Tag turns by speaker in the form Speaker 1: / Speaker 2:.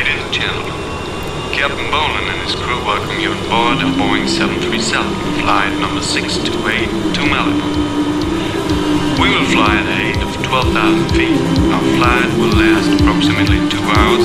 Speaker 1: Ladies and gentlemen, Captain Boland and his crew welcome you on board a Boeing 737, flight number 628 to Malibu. We will fly at a height of 12,000 feet. Our flight will last approximately 2 hours